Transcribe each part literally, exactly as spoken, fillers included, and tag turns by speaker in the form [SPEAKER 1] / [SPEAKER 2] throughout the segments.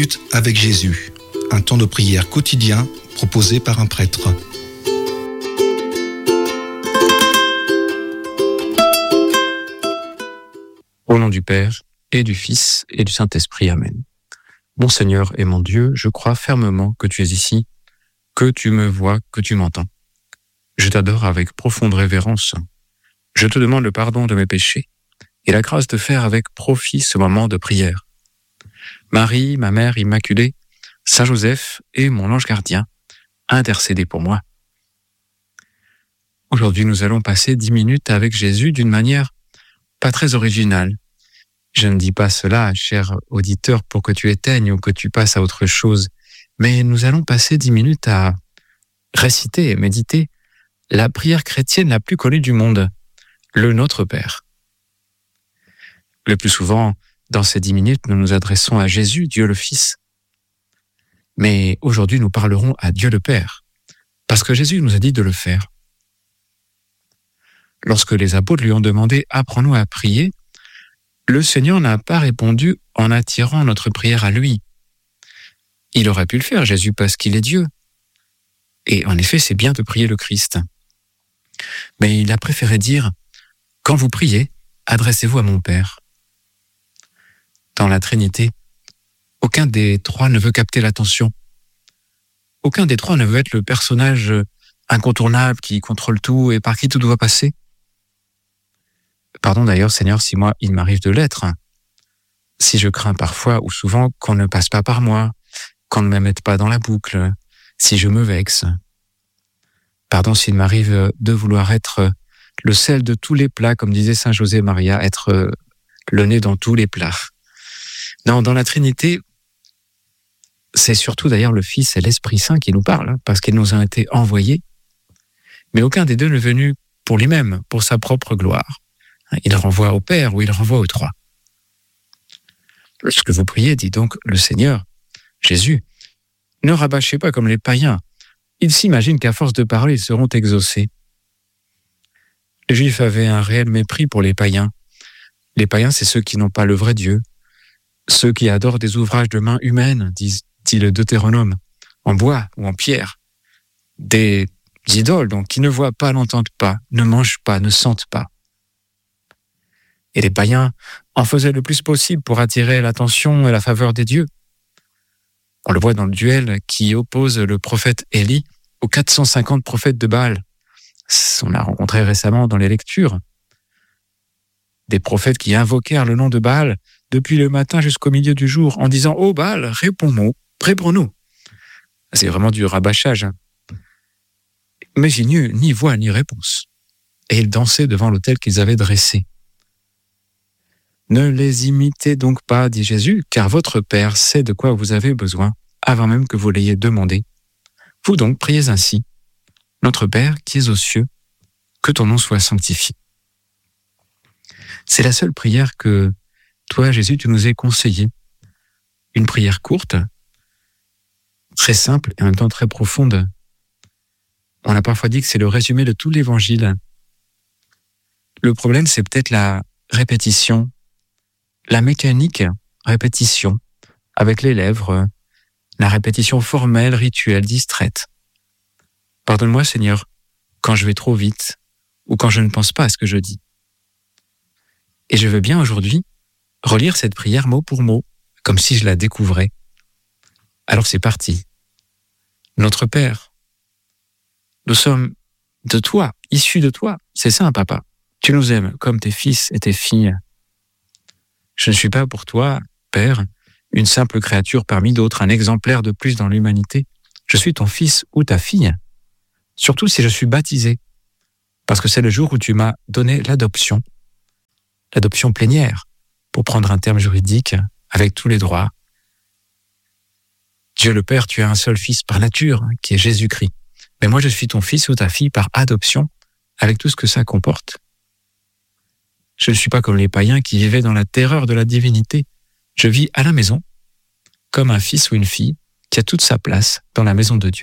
[SPEAKER 1] minutes avec Jésus, un temps de prière quotidien proposé par un prêtre.
[SPEAKER 2] Au nom du Père, et du Fils, et du Saint-Esprit. Amen. Mon Seigneur et mon Dieu, je crois fermement que tu es ici, que tu me vois, que tu m'entends. Je t'adore avec profonde révérence. Je te demande le pardon de mes péchés et la grâce de faire avec profit ce moment de prière. Marie, ma mère immaculée, Saint Joseph et mon ange gardien, intercédez pour moi. Aujourd'hui, nous allons passer dix minutes avec Jésus d'une manière pas très originale. Je ne dis pas cela, cher auditeur, pour que tu éteignes ou que tu passes à autre chose, mais nous allons passer dix minutes à réciter et méditer la prière chrétienne la plus connue du monde, le Notre Père. Le plus souvent, dans ces dix minutes, nous nous adressons à Jésus, Dieu le Fils. Mais aujourd'hui, nous parlerons à Dieu le Père, parce que Jésus nous a dit de le faire. Lorsque les apôtres lui ont demandé « Apprends-nous à prier », le Seigneur n'a pas répondu en attirant notre prière à lui. Il aurait pu le faire, Jésus, parce qu'il est Dieu. Et en effet, c'est bien de prier le Christ. Mais il a préféré dire « Quand vous priez, adressez-vous à mon Père ». Dans la Trinité, aucun des trois ne veut capter l'attention. Aucun des trois ne veut être le personnage incontournable qui contrôle tout et par qui tout doit passer. Pardon d'ailleurs, Seigneur, si moi, il m'arrive de l'être. Si je crains parfois ou souvent qu'on ne passe pas par moi, qu'on ne me mette pas dans la boucle, si je me vexe. Pardon s'il m'arrive de vouloir être le sel de tous les plats, comme disait Saint José Maria, être le nez dans tous les plats. Non, dans la Trinité, c'est surtout d'ailleurs le Fils et l'Esprit Saint qui nous parlent, parce qu'ils nous ont été envoyés, mais aucun des deux n'est venu pour lui-même, pour sa propre gloire. Il renvoie au Père ou il renvoie aux trois. Ce que vous priez, dit donc le Seigneur, Jésus, ne rabâchez pas comme les païens. Ils s'imaginent qu'à force de parler, ils seront exaucés. Les Juifs avaient un réel mépris pour les païens. Les païens, c'est ceux qui n'ont pas le vrai Dieu, ceux qui adorent des ouvrages de mains humaines, dit, dit le Deutéronome, en bois ou en pierre, des idoles donc qui ne voient pas, n'entendent pas, ne mangent pas, ne sentent pas. Et les païens en faisaient le plus possible pour attirer l'attention et la faveur des dieux. On le voit dans le duel qui oppose le prophète Élie aux quatre cent cinquante prophètes de Baal. On l'a rencontré récemment dans les lectures. Des prophètes qui invoquèrent le nom de Baal depuis le matin jusqu'au milieu du jour en disant « Oh Baal, réponds-nous, réponds-nous ». C'est vraiment du rabâchage. Mais ils n'eurent ni voix ni réponse. Et ils dansaient devant l'autel qu'ils avaient dressé. Ne les imitez donc pas, dit Jésus, car votre Père sait de quoi vous avez besoin, avant même que vous l'ayez demandé. Vous donc priez ainsi. Notre Père qui es aux cieux, que ton nom soit sanctifié. C'est la seule prière que toi, Jésus, tu nous aies conseillée. Une prière courte, très simple et en même temps très profonde. On a parfois dit que c'est le résumé de tout l'évangile. Le problème, c'est peut-être la répétition, la mécanique répétition, avec les lèvres, la répétition formelle, rituelle, distraite. Pardonne-moi, Seigneur, quand je vais trop vite ou quand je ne pense pas à ce que je dis. Et je veux bien aujourd'hui relire cette prière mot pour mot, comme si je la découvrais. Alors c'est parti. Notre Père, nous sommes de toi, issus de toi. C'est ça, papa. Tu nous aimes comme tes fils et tes filles. Je ne suis pas pour toi, Père, une simple créature parmi d'autres, un exemplaire de plus dans l'humanité. Je suis ton fils ou ta fille. Surtout si je suis baptisé, parce que c'est le jour où tu m'as donné l'adoption, l'adoption plénière, pour prendre un terme juridique, avec tous les droits. Dieu le Père, tu as un seul fils par nature, qui est Jésus-Christ. Mais moi, je suis ton fils ou ta fille par adoption, avec tout ce que ça comporte. Je ne suis pas comme les païens qui vivaient dans la terreur de la divinité. Je vis à la maison, comme un fils ou une fille qui a toute sa place dans la maison de Dieu.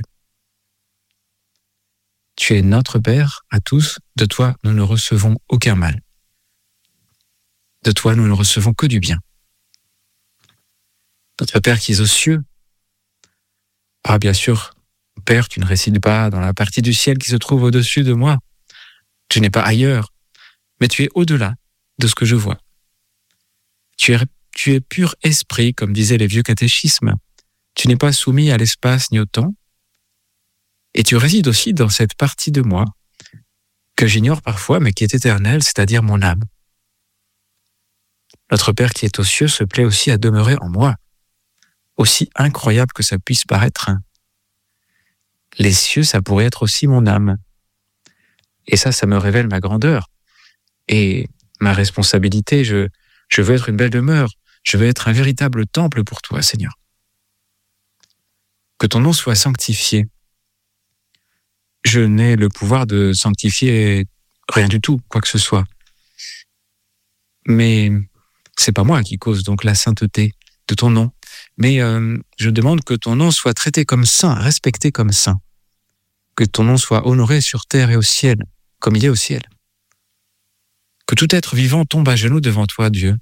[SPEAKER 2] Tu es notre Père à tous, de toi nous ne recevons aucun mal. De toi nous ne recevons que du bien. Notre Père qui es aux cieux. Ah, bien sûr, Père, tu ne résides pas dans la partie du ciel qui se trouve au-dessus de moi. Tu n'es pas ailleurs, mais tu es au-delà de ce que je vois. Tu es, tu es pur esprit, comme disaient les vieux catéchismes. Tu n'es pas soumis à l'espace ni au temps. Et tu résides aussi dans cette partie de moi que j'ignore parfois, mais qui est éternelle, c'est-à-dire mon âme. Notre Père qui est aux cieux se plaît aussi à demeurer en moi, aussi incroyable que ça puisse paraître. Les cieux, ça pourrait être aussi mon âme. Et ça, ça me révèle ma grandeur et ma responsabilité. Je, je veux être une belle demeure. Je veux être un véritable temple pour toi, Seigneur. Que ton nom soit sanctifié. Je n'ai le pouvoir de sanctifier rien du tout, quoi que ce soit. Mais c'est pas moi qui cause donc la sainteté de ton nom. Mais euh, je demande que ton nom soit traité comme saint, respecté comme saint. Que ton nom soit honoré sur terre et au ciel, comme il est au ciel. Que tout être vivant tombe à genoux devant toi, Dieu.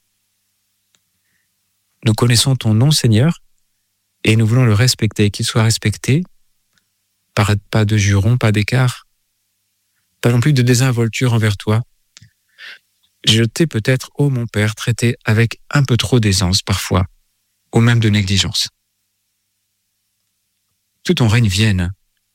[SPEAKER 2] Nous connaissons ton nom, Seigneur, et nous voulons le respecter, qu'il soit respecté, par pas de jurons, pas d'écart, pas non plus de désinvolture envers toi. Je t'ai peut-être, ô mon Père, traité avec un peu trop d'aisance parfois, ou même de négligence. Que ton règne vienne.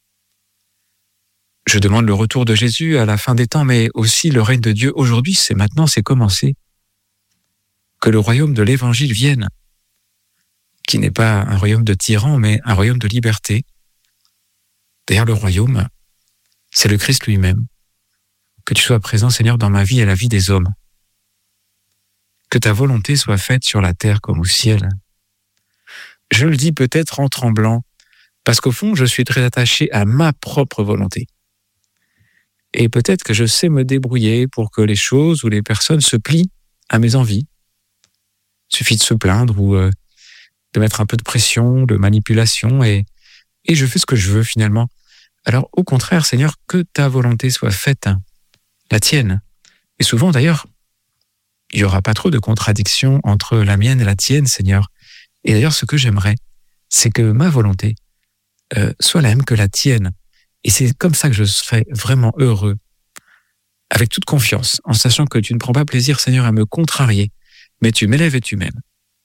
[SPEAKER 2] Je demande le retour de Jésus à la fin des temps, mais aussi le règne de Dieu aujourd'hui, c'est maintenant, c'est commencé. Que le royaume de l'Évangile vienne, qui n'est pas un royaume de tyrans, mais un royaume de liberté. D'ailleurs, le royaume, c'est le Christ lui-même. Que tu sois présent, Seigneur, dans ma vie et la vie des hommes. Que ta volonté soit faite sur la terre comme au ciel. Je le dis peut-être en tremblant, parce qu'au fond, je suis très attaché à ma propre volonté. Et peut-être que je sais me débrouiller pour que les choses ou les personnes se plient à mes envies. Il suffit de se plaindre ou euh, de mettre un peu de pression, de manipulation, et, et je fais ce que je veux finalement. Alors au contraire, Seigneur, que ta volonté soit faite, la tienne. Et souvent d'ailleurs, il n'y aura pas trop de contradictions entre la mienne et la tienne, Seigneur. Et d'ailleurs, ce que j'aimerais, c'est que ma volonté euh, soit la même que la tienne. Et c'est comme ça que je serai vraiment heureux, avec toute confiance, en sachant que tu ne prends pas plaisir, Seigneur, à me contrarier, mais tu m'élèves et tu m'aimes.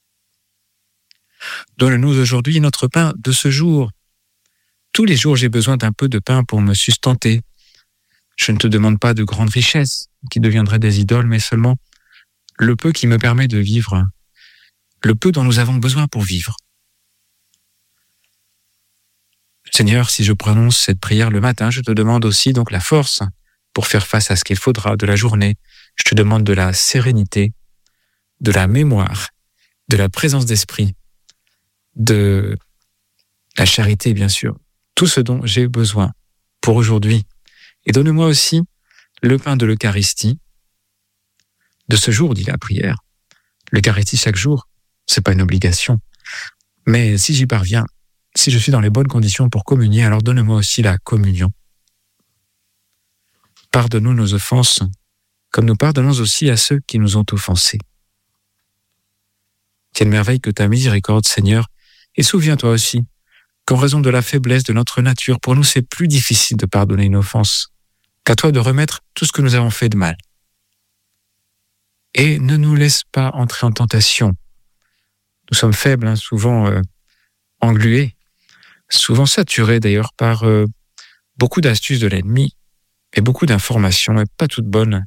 [SPEAKER 2] Donne-nous aujourd'hui notre pain de ce jour. Tous les jours, j'ai besoin d'un peu de pain pour me sustenter. Je ne te demande pas de grandes richesses qui deviendraient des idoles, mais seulement le peu qui me permet de vivre, le peu dont nous avons besoin pour vivre. Seigneur, si je prononce cette prière le matin, je te demande aussi donc la force pour faire face à ce qu'il faudra de la journée. Je te demande de la sérénité, de la mémoire, de la présence d'esprit, de la charité, bien sûr. Tout ce dont j'ai besoin pour aujourd'hui. Et donne-moi aussi le pain de l'Eucharistie. De ce jour, dit la prière. L'Eucharistie chaque jour, c'est pas une obligation. Mais si j'y parviens, si je suis dans les bonnes conditions pour communier, alors donne-moi aussi la communion. Pardonne-nous nos offenses, comme nous pardonnons aussi à ceux qui nous ont offensés. Quelle merveille que ta miséricorde, Seigneur, et souviens-toi aussi qu'en raison de la faiblesse de notre nature, pour nous c'est plus difficile de pardonner une offense qu'à toi de remettre tout ce que nous avons fait de mal. Et ne nous laisse pas entrer en tentation. Nous sommes faibles, hein, souvent euh, englués, souvent saturés d'ailleurs par euh, beaucoup d'astuces de l'ennemi et beaucoup d'informations, et pas toutes bonnes.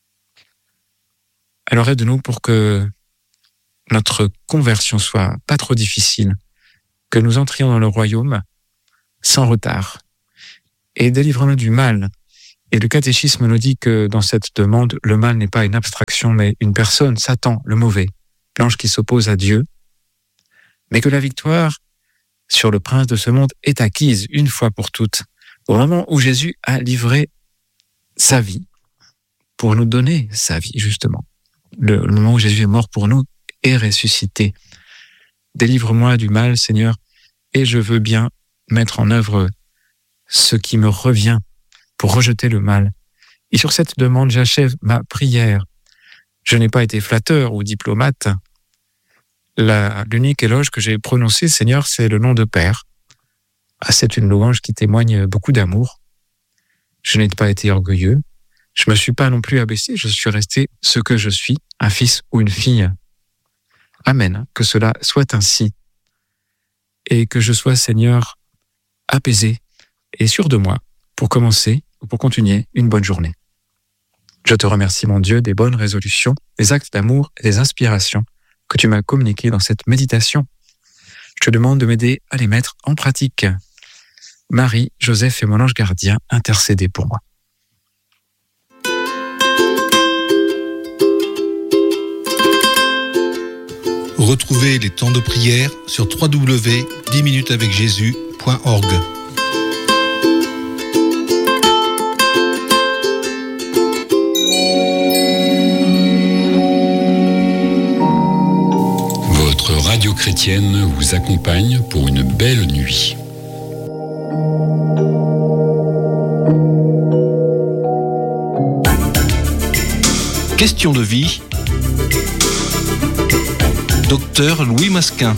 [SPEAKER 2] Alors aide-nous pour que notre conversion soit pas trop difficile, que nous entrions dans le royaume sans retard, et délivre-nous du mal. Et le catéchisme nous dit que dans cette demande, le mal n'est pas une abstraction, mais une personne, Satan, le mauvais, l'ange qui s'oppose à Dieu, mais que la victoire sur le prince de ce monde est acquise une fois pour toutes, au moment où Jésus a livré sa vie pour nous donner sa vie, justement. Le, le moment où Jésus est mort pour nous et ressuscité. Délivre-moi du mal, Seigneur, et je veux bien mettre en œuvre ce qui me revient pour rejeter le mal. Et sur cette demande, j'achève ma prière. Je n'ai pas été flatteur ou diplomate. La, l'unique éloge que j'ai prononcé, Seigneur, c'est le nom de Père. Ah, c'est une louange qui témoigne beaucoup d'amour. Je n'ai pas été orgueilleux. Je ne me suis pas non plus abaissé. Je suis resté ce que je suis, un fils ou une fille. Amen. Que cela soit ainsi. Et que je sois, Seigneur, apaisé et sûr de moi pour commencer ou pour continuer une bonne journée. Je te remercie, mon Dieu, des bonnes résolutions, des actes d'amour et des inspirations que tu m'as communiquées dans cette méditation. Je te demande de m'aider à les mettre en pratique. Marie, Joseph et mon ange gardien, intercédez pour moi.
[SPEAKER 1] Retrouvez les temps de prière sur w w w point dix minutes avec jésus point org.
[SPEAKER 3] Votre radio chrétienne vous accompagne pour une belle nuit.
[SPEAKER 1] Question de vie. Docteur Louis Masquin.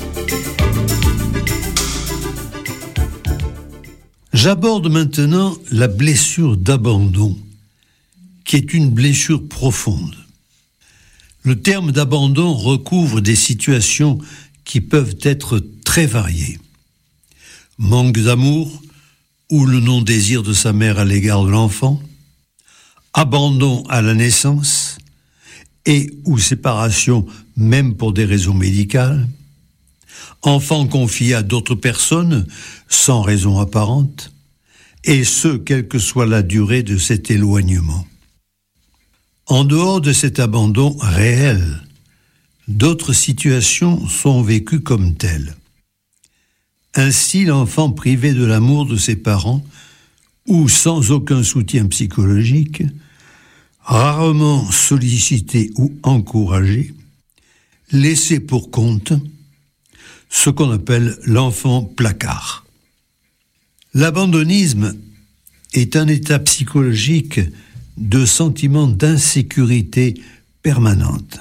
[SPEAKER 4] J'aborde maintenant la blessure d'abandon, qui est une blessure profonde. Le terme d'abandon recouvre des situations qui peuvent être très variées. Manque d'amour ou le non-désir de sa mère à l'égard de l'enfant, abandon à la naissance et ou séparation même pour des raisons médicales, enfant confié à d'autres personnes sans raison apparente, et ce, quelle que soit la durée de cet éloignement. En dehors de cet abandon réel, d'autres situations sont vécues comme telles. Ainsi, l'enfant privé de l'amour de ses parents ou sans aucun soutien psychologique, rarement sollicité ou encouragé, laissé pour compte, ce qu'on appelle l'enfant placard. L'abandonnisme est un état psychologique de sentiment d'insécurité permanente,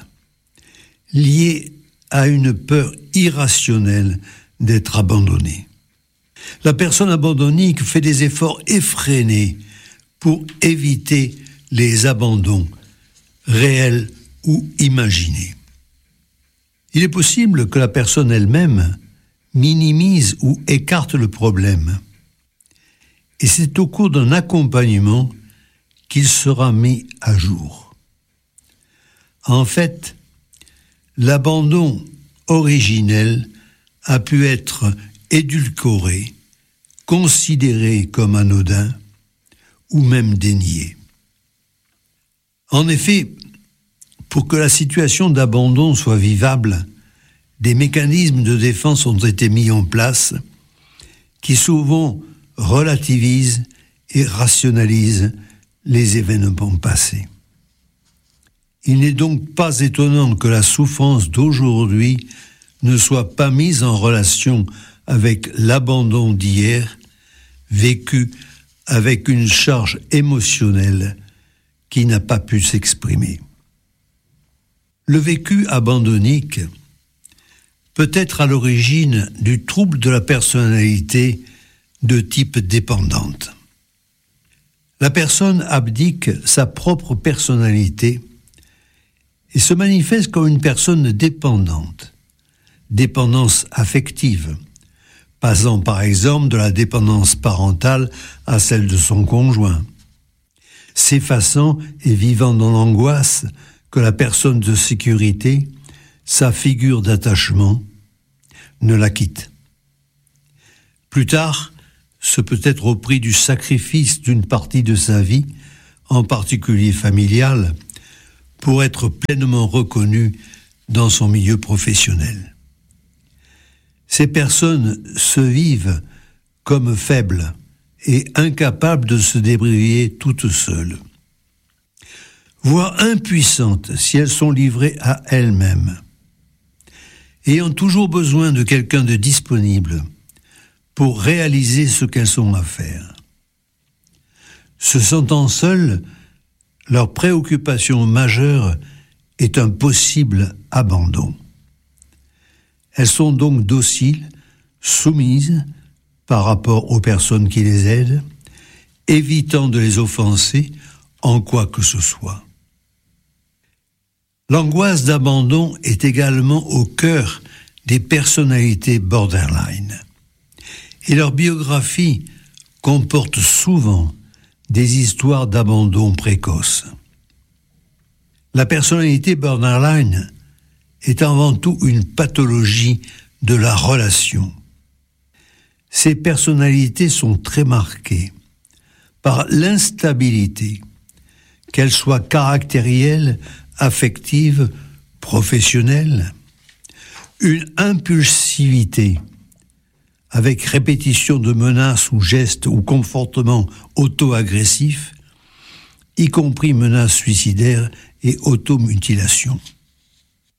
[SPEAKER 4] lié à une peur irrationnelle d'être abandonné. La personne abandonnique fait des efforts effrénés pour éviter les abandons, réels ou imaginés. Il est possible que la personne elle-même minimise ou écarte le problème. Et c'est au cours d'un accompagnement qu'il sera mis à jour. En fait, l'abandon originel a pu être édulcoré, considéré comme anodin ou même dénié. En effet, pour que la situation d'abandon soit vivable, des mécanismes de défense ont été mis en place qui souvent relativisent et rationalisent les événements passés. Il n'est donc pas étonnant que la souffrance d'aujourd'hui ne soit pas mise en relation avec l'abandon d'hier, vécu avec une charge émotionnelle qui n'a pas pu s'exprimer. Le vécu abandonnique peut être à l'origine du trouble de la personnalité de type dépendante. La personne abdique sa propre personnalité et se manifeste comme une personne dépendante, dépendance affective, passant par exemple de la dépendance parentale à celle de son conjoint, s'effaçant et vivant dans l'angoisse que la personne de sécurité, sa figure d'attachement, ne la quitte. Plus tard, ce peut être au prix du sacrifice d'une partie de sa vie, en particulier familiale, pour être pleinement reconnu dans son milieu professionnel. Ces personnes se vivent comme faibles et incapables de se débrouiller toutes seules, voire impuissantes si elles sont livrées à elles-mêmes, ayant toujours besoin de quelqu'un de disponible pour réaliser ce qu'elles ont à faire. Se sentant seules, leur préoccupation majeure est un possible abandon. Elles sont donc dociles, soumises par rapport aux personnes qui les aident, évitant de les offenser en quoi que ce soit. L'angoisse d'abandon est également au cœur des personnalités borderline. Et leur biographie comporte souvent des histoires d'abandon précoce. La personnalité borderline est avant tout une pathologie de la relation. Ces personnalités sont très marquées par l'instabilité, qu'elle soit caractérielle, affective, professionnelle, une impulsivité avec répétition de menaces ou gestes ou comportements auto-agressifs, y compris menaces suicidaires et automutilation.